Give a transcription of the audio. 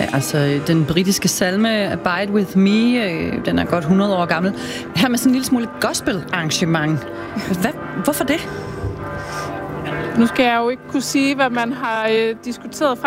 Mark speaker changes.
Speaker 1: altså den britiske salme Abide With Me, den er godt 100 år gammel. Her med sådan en lille smule gospel-arrangement. Hvorfor det?
Speaker 2: Nu skal jeg jo ikke kunne sige, hvad man har diskuteret